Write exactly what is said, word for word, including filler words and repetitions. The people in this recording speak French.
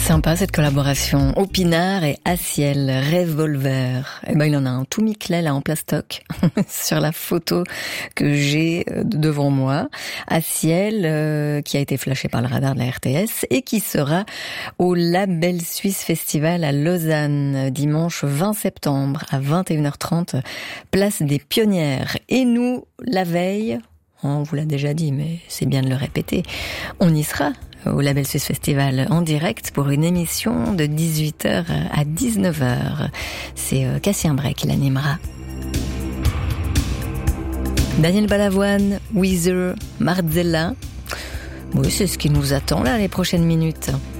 Sympa cette collaboration. Opinard et Aciel, Revolver. Eh ben il en a un tout miclet là en plastoc sur la photo que j'ai devant moi. Aciel euh, qui a été flashé par le radar de la R T S et qui sera au Label Suisse Festival à Lausanne dimanche vingt septembre à vingt et une heures trente, place des Pionnières. Et nous, la veille, on vous l'a déjà dit mais c'est bien de le répéter, on y sera au Label Suisse Festival en direct pour une émission de dix-huit heures à dix-neuf heures. C'est Cassien Bray qui l'animera. Daniel Balavoine, Weezer, Marzella. Oui, c'est ce qui nous attend là les prochaines minutes.